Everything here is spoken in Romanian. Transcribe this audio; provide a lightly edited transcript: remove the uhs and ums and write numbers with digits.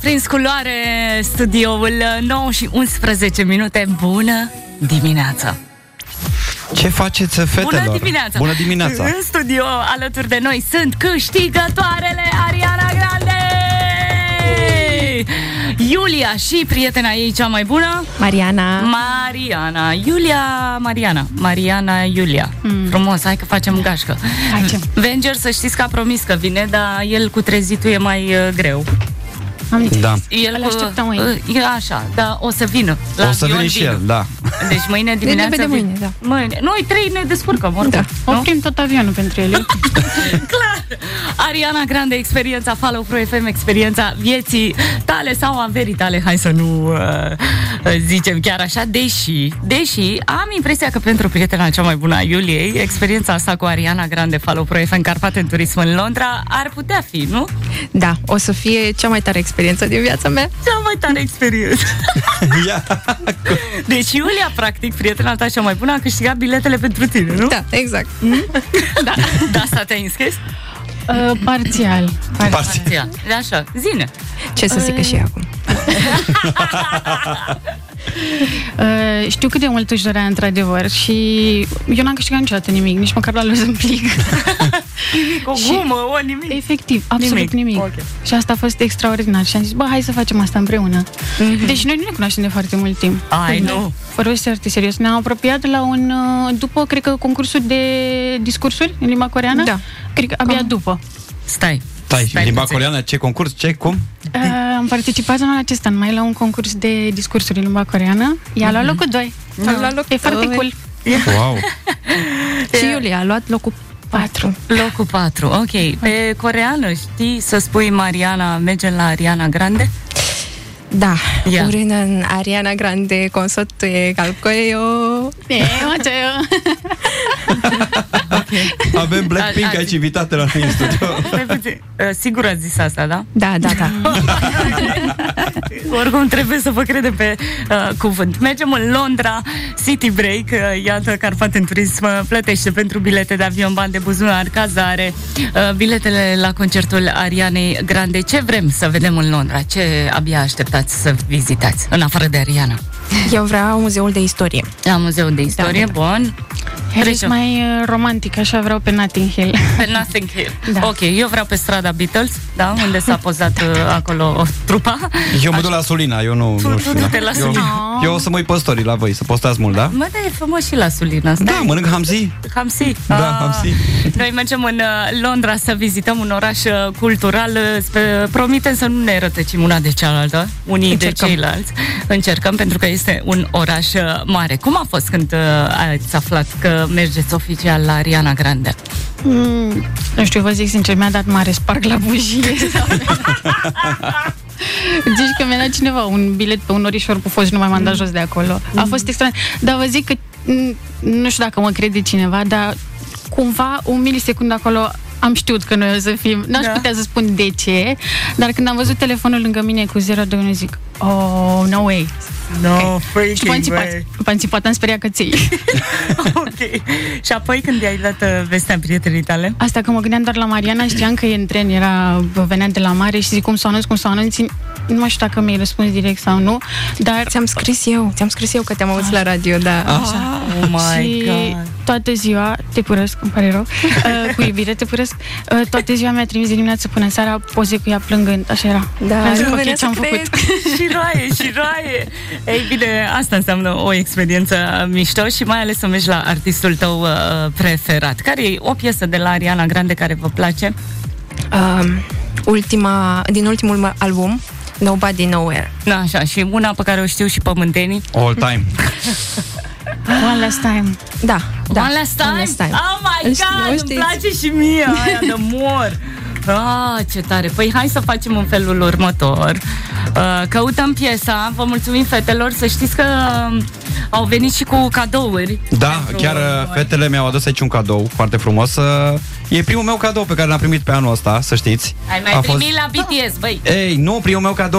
prins culoare studioul 9 și 11 minute. Bună dimineața! Ce faceți, fetelor? Bună dimineața! Bună dimineața! În studio, alături de noi, sunt câștigătoarele Ariana Grande! Iulia și prietena ei cea mai bună, Mariana Iulia. Frumos, hai că facem gașcă. Venger, să știți că a promis că vine, dar el cu trezitul e mai greu. Da. El așa, dar o să vină. O să vină și el, da. Deci mâine dimineața mâine. Noi trei ne descurcăm oricum. Da. Oprim tot avionul pentru ele. Clar. Ariana Grande, experiența Follow Pro FM, experiența vieții tale sau a verii tale, hai să nu zicem chiar așa, deși am impresia că pentru prietena cea mai bună a Iuliei, experiența asta cu Ariana Grande, Follow Pro FM, Carpath în turism în Londra, ar putea fi, nu? Da, o să fie cea mai tare experiență din viața mea. Cea mai tare experiență. Deci Iulia, practic, prietena ta cea mai bună, a câștigat biletele pentru tine, nu? Da, exact. Da. De asta te-ai înscris? Parțial. De așa, zine. Ce să zică și acum? Știu cât de mult își dorea într-adevăr și eu n-am câștigat niciodată nimic, nici măcar la lui în plic. Nimic, o gumă, nimic. Efectiv, absolut nimic. Okay. Și asta a fost extraordinar și am zis, hai să facem asta împreună. Deci noi nu ne cunoaștem de foarte mult timp. Nu. Fără să foarte serios. Ne-am apropiat la după, cred că, concursul de discursuri în limba coreeană. Da. Cred că abia după. Stai, limba coreeană, ce concurs, cum? Am participat anul acesta numai la un concurs de discursuri în limba coreeană. Ea a luat locul 2. E foarte cool. Wow. Și Iulia a luat locul 4. Locul 4, ok. Pe coreeană știi să spui Mariana, mergem la Ariana Da, 우리는 Ariana Grande 콘서트에 갈 거예요. 네, 맞아요. Avem Blackpink aici invitate la noi în studio. Sigur ați zis asta, da? Da. Oricum trebuie să vă credem pe cuvânt. Mergem în Londra, City Break. Iată, Carpath în turism plătește pentru bilete de avion, bani de buzunar, cazare, biletele la concertul Arianei Grande. Ce vrem să vedem în Londra? Ce abia așteptați să vizitați, în afară de Ariana? Eu vreau muzeul de istorie. Muzeul de istorie, bun. Ești mai romantic, așa vreau pe Notting Hill. Pe Notting Hill. Da. Ok, eu vreau pe strada Beatles, da, unde s-a pozat acolo trupa. Eu mă duc la Sulina, eu nu știu. Eu o să mă uit pe story la voi, să postați mult, da? Mă, dar e frumos și la Sulina. Da, mănânc hamsi. Hamsi. Noi mergem în Londra să vizităm un oraș cultural. Promitem să nu ne rătăcim una de cealaltă, unii de ceilalți. Încercăm, pentru că este un oraș mare. Cum a fost când ați aflat că mergeți oficial la Ariana Grande? Nu știu, vă zic sincer, mi-a dat mare sparg la bujie. Zici că mi-a dat cineva un bilet pe un orișor pufos și nu mai m-am dat jos de acolo. A fost extraordinar. Dar vă zic că nu știu dacă mă crede cineva, dar cumva un milisecund acolo am știut că noi o să fim. N-aș putea să spun de ce, dar când am văzut telefonul lângă mine cu 02, zic, oh, no way. No freaking way. După am speriat căței. Ok. Și apoi când i-ai dat vestea prietenii tale? Asta că mă gândeam doar la Mariana, știam că e în tren, venea de la mare și zic cum să anunț, nu mai știu dacă mi-ai răspuns direct sau nu, dar... Ți-am scris eu că te-am auzit la radio, da. Așa. Oh my God. Toată ziua, te purăsc, îmi pare rău, cu iubire te purăsc, toată ziua mi-a trimis de dimineață până în seara poze cu ea plângând, așa era. Da, nu venea ce am făcut. Și roaie. Ei bine, asta înseamnă o experiență mișto și mai ales să mergi la artistul tău preferat. Care e o piesă de la Ariana Grande care vă place? Din ultimul album, Nobody Nowhere. Da, așa, și una pe care o știu și pământenii. All Time. One Last Time. Da. One Last Time? Oh my God, îmi place și mie aia de mor. Ce tare! Păi hai să facem în felul următor. Căutăm piesa. Vă mulțumim, fetelor. Să știți că au venit și cu cadouri. Da, chiar fetele mi-au adus aici un cadou foarte frumos. E primul meu cadou pe care l-am primit pe anul ăsta, să știți. Ai mai primit la BTS, băi. Ei, nu, primul meu cadou